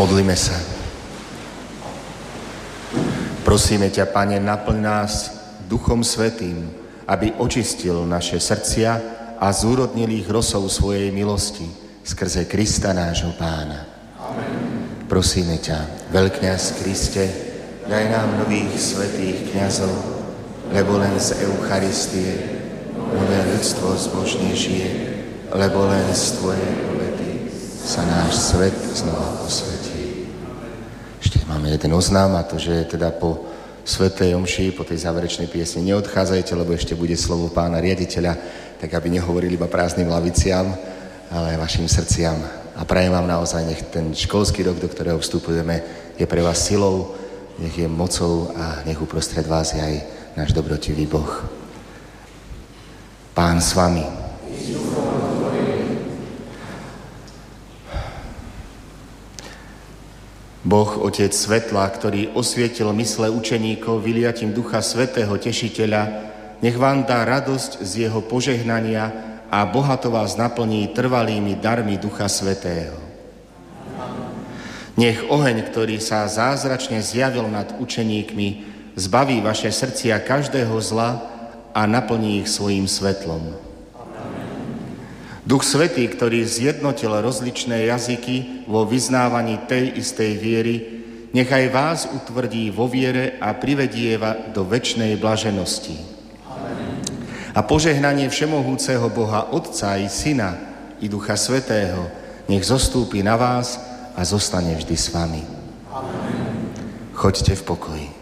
Modlíme sa. Prosíme ťa, Pane, naplň nás Duchom Svätým, aby očistil naše srdcia a zúrodnil ich rosou svojej milosti skrze Krista nášho Pána. Amen. Prosíme ťa, Veľkňaz Kriste, daj nám nových svätých kňazov, lebo len z Eucharistie nové ľudstvo zbožne žije, lebo len z Tvojej obety sa náš svet znova osvetí. Ešte máme jeden oznám, a to, že teda po svätej omši, po tej záverečnej piesni neodchádzajte, lebo ešte bude slovo pána riaditeľa, tak aby nehovorili iba prázdnym laviciam, ale aj vašim srdciam. A prajem vám naozaj, nech ten školský rok, do ktorého vstupujeme, je pre vás silou, nech je mocou a nech uprostred vás je aj náš dobrotivý Boh. Pán s vami. Boh, Otec svetla, ktorý osvietil mysle učeníkov vyliatím Ducha Svätého Tešiteľa, nech vám dá radosť z jeho požehnania a bohato vás naplní trvalými darmi Ducha Svätého. Nech oheň, ktorý sa zázračne zjavil nad učeníkmi, zbaví vaše srdcia každého zla a naplní ich svojím svetlom. Duch Svätý, ktorý zjednotil rozličné jazyky vo vyznávaní tej istej viery, nech aj vás utvrdí vo viere a privedie do večnej blaženosti. Amen. A požehnanie všemohúceho Boha Otca i Syna i Ducha Svätého nech zostúpi na vás a zostane vždy s vami. Amen. Choďte v pokoji.